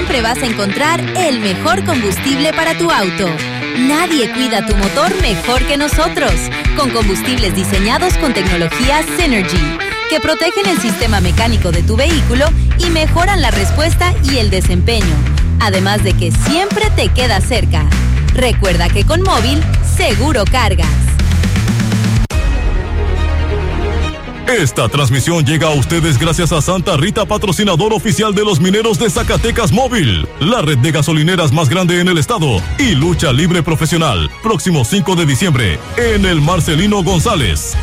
siempre vas a encontrar el mejor combustible para tu auto. Nadie cuida tu motor mejor que nosotros, con combustibles diseñados con tecnología Synergy, que protegen el sistema mecánico de tu vehículo y mejoran la respuesta y el desempeño, además de que siempre te queda cerca. Recuerda que con Móvil, seguro cargas. Esta transmisión llega a ustedes gracias a Santa Rita, patrocinador oficial de los mineros de Zacatecas Móvil, la red de gasolineras más grande en el estado, y lucha libre profesional, próximo 5 de diciembre, en el Marcelino González.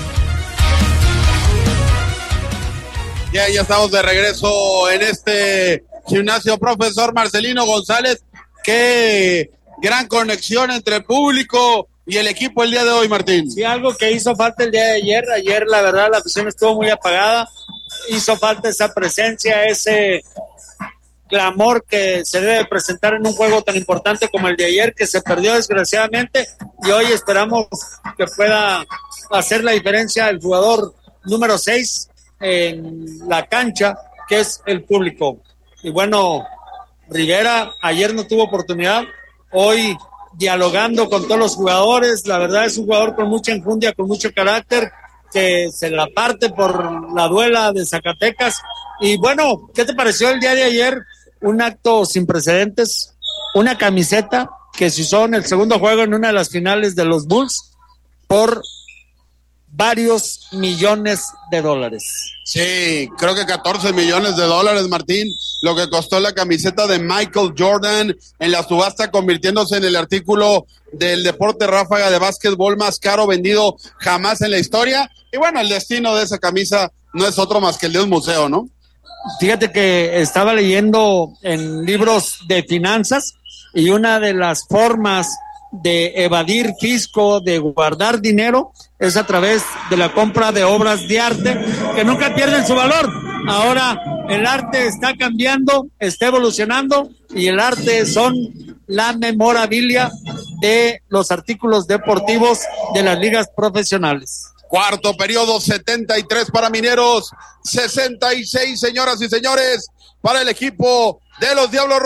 Ya estamos de regreso en este gimnasio Profesor Marcelino González. Qué gran conexión entre el público y el equipo el día de hoy, Martín. Sí, algo que hizo falta el día de ayer. Ayer, la verdad, la afición estuvo muy apagada. Hizo falta esa presencia, ese clamor que se debe presentar en un juego tan importante como el de ayer, que se perdió desgraciadamente, y hoy esperamos que pueda hacer la diferencia el jugador número 6 en la cancha, que es el público. Y bueno, Rivera ayer no tuvo oportunidad, hoy dialogando con todos los jugadores. La verdad es un jugador con mucha enjundia, con mucho carácter, que se la parte por la duela de Zacatecas. Y bueno, ¿qué te pareció el día de ayer? Un acto sin precedentes, una camiseta que se usó en el segundo juego en una de las finales de los Bulls por varios millones de dólares. Sí, creo que 14 millones de dólares, Martín, lo que costó la camiseta de Michael Jordan en la subasta, convirtiéndose en el artículo del deporte ráfaga de básquetbol más caro vendido jamás en la historia. Y bueno, el destino de esa camisa no es otro más que el de un museo, ¿no? Fíjate que estaba leyendo en libros de finanzas, y una de las formas de evadir fisco, de guardar dinero, es a través de la compra de obras de arte que nunca pierden su valor. Ahora el arte está cambiando, está evolucionando, y el arte son la memorabilia de los artículos deportivos de las ligas profesionales. Cuarto periodo, 73 para Mineros, 66, señoras y señores, para el equipo de los Diablos